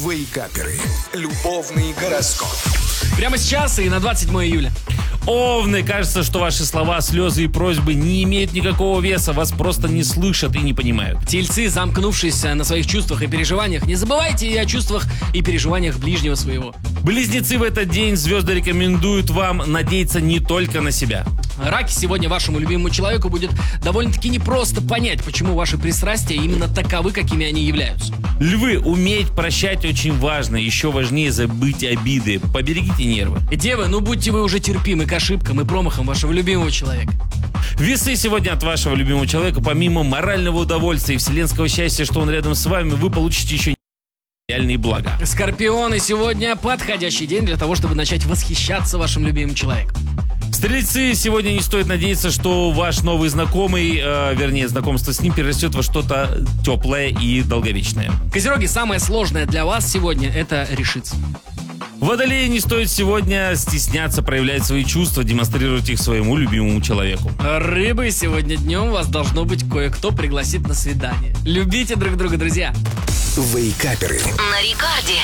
Вейкаперы. Любовный гороскоп. Прямо сейчас и на 27 июля. Овны, кажется, что ваши слова, слезы и просьбы не имеют никакого веса, вас просто не слышат и не понимают. Тельцы, замкнувшись на своих чувствах и переживаниях, не забывайте и о чувствах и переживаниях ближнего своего. Близнецы, в этот день звезды рекомендуют вам надеяться не только на себя. Раки, сегодня вашему любимому человеку будет довольно-таки непросто понять, почему ваши пристрастия именно таковы, какими они являются. Львы, уметь прощать очень важно, еще важнее забыть обиды. Поберегите нервы. Девы, будьте вы уже терпимы к ошибкам и промахам вашего любимого человека. Весы, сегодня от вашего любимого человека, помимо морального удовольствия и вселенского счастья, что он рядом с вами, вы получите еще реальные блага. Скорпионы, сегодня подходящий день для того, чтобы начать восхищаться вашим любимым человеком. Стрельцы, сегодня не стоит надеяться, что ваш новый знакомый, вернее, знакомство с ним перерастет во что-то теплое и долговечное. Козероги, самое сложное для вас сегодня – это решиться. Водолеи, не стоит сегодня стесняться проявлять свои чувства, демонстрировать их своему любимому человеку. Рыбы, сегодня днем вас должно быть кое-кто пригласит на свидание. Любите друг друга, друзья. Вейкаперы. На рекорде.